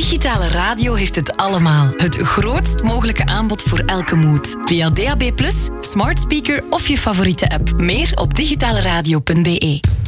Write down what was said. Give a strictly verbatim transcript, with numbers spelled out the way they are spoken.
Digitale radio heeft het allemaal. Het grootst mogelijke aanbod voor elke mood. Via D A B plus, smart speaker of je favoriete app. Meer op digitaleradio punt b e.